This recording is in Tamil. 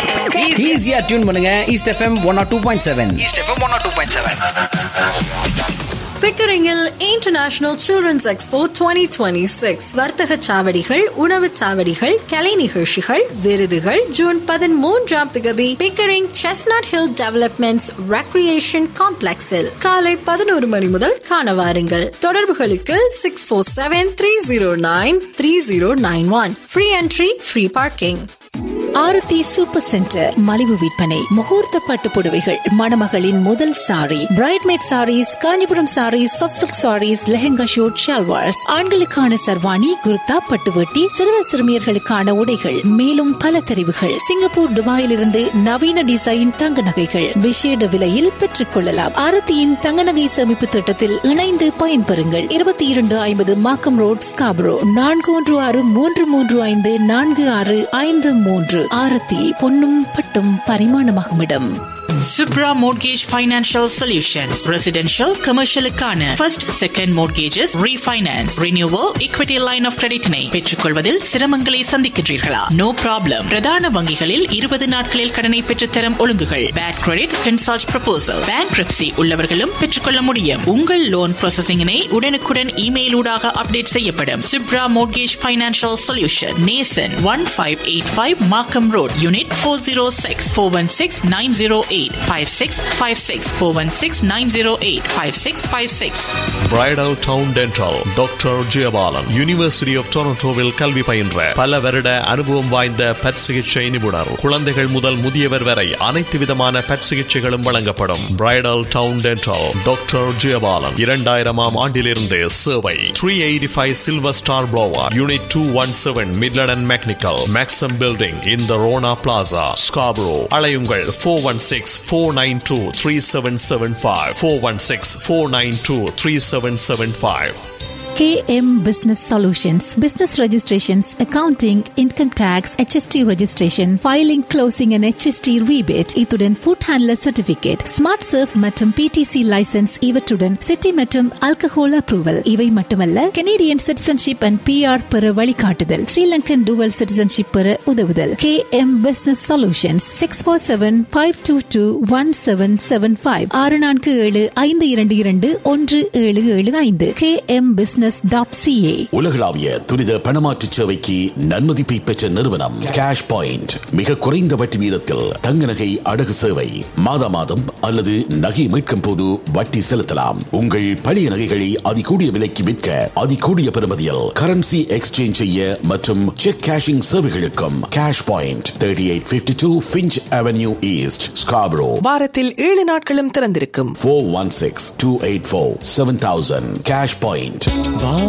ஈஸியா டியூன் பண்ணுங்க east FM 102.7. பிக்கரிங்கில் international children's expo 2026 வர்த்தக சாவடிகள், உணவு சாவடிகள், கலை நிகழ்ச்சிகள், விருதுகள் June 13 Pickering chestnut hill developments recreation காம்ப்ளெக்ஸில் காலை 11 மணி முதல் காண வாருங்கள். தொடர்புகளுக்கு 647-309-3091. Free entry, free parking. ஆரத்தி சூப்பர் சென்டர் மலிவு விற்பனை, முகூர்த்த பட்டு புடவைகள், மணமகளின் முதல் sorry, பிரைட்மேட் saris, Kanchipuram saris, soft silk saris, lehenga shoot, shalwars, ஆண்களுக்கான சர்வாணி, குர்தா, பட்டுவட்டி, சிறுவர் சிறுமியர்களுக்கான உடைகள், மேலும் பல தெரிவுகள். சிங்கப்பூர், துபாயிலிருந்து நவீன டிசைன் தங்க நகைகள் விசேட விலையில் பெற்றுக் கொள்ளலாம். ஆரத்தியின் தங்க நகை சேமிப்பு திட்டத்தில் இணைந்து பயன்பெறுங்கள். 2250 மாக்கம் ரோட், ஸ்காபரோ. 4163354653. ஆரத்தி பொன்னும் பட்டும் பரிமாணமாகும் இடம். Subra Mortgage Financial Solutions. Residential, commercial-க்கான first, second mortgages, refinance, renewal, equity line of credit-னை பெற்றுக்கொள்வதில் சிரமங்களை சந்திக்கின்றீர்களா? No problem. பிரதான வங்கிகளில் 20 நாட்களில் கடனை பெற்றுத்தரும் ஒழுங்குகள். Bad credit, consult proposal. Bankruptcy உள்ளவர்களும் பெற்றுக்கொள்ள முடியும். உங்கள் லோன் ப்ராசஸிங்கினை உடனுக்குடன் இமெயில் ஊடாக அப்டேட் செய்யப்படும். Subra Mortgage Financial Solution. Nason 1585 Markham Road, Unit 406, 416-908. 5656 416-908-5656. Bridal Town Dental. Doctor Jayabalan university of டொரண்டோவில் கல்வி பயின்ற பல வருட அனுபவம் வாய்ந்த பற் சிகிச்சை நிபுணர். குழந்தைகள் முதல் முதியவர் வரை அனைத்து விதமான பற் சிகிச்சைகளும் வழங்கப்படும். Bridal Town Dental. Doctor Jayabalan 2000 ஆண்டிலிருந்து சேவை. 385 Silver Star Boulevard, Unit 217, Midland and Macnical, Maxim Building in the Rona Plaza, Scarborough. அழையுங்கள் 416-492-3775. 416-492-3775. KM Business Solutions, business registrations, accounting, income tax, HST registration, filing, closing and HST rebate, இத்துடன் food handler certificate, smart surf மற்றும் PTC license, இவற்றுடன் city மற்றும் alcohol approval. இவை மட்டுமல்ல, Canadian citizenship and PR பெற வழிகாட்டுதல், Sri Lankan dual citizenship பெற உதவுதல். KM Business Solutions 647-522-1775. 647-522-1775. KM Business. உலகளாவிய துரித பணமாற்று சேவைக்கு நன்மதிப்பை பெற்ற நிறுவனம் கேஷ் பாயிண்ட். மிக குறைந்த வட்டி வீதத்தில் தங்க நகை அடகு சேவை. மாதா மாதம் அல்லது நகை மீட்கும் போது வட்டி செலுத்தலாம். உங்கள் பழைய நகைகளை அதிகூடிய விலைக்கு விற்க அதிகூடிய பெறுமதியில் கரன்சி எக்ஸ்சேஞ்ச் செய்ய மற்றும் check cashing சேவைகளுக்கும் cash point 3852 Finch Avenue East, Scarborough. வாரத்தில் 7 நாட்களும் திறந்திருக்கும். 416-284-7000. Cash point.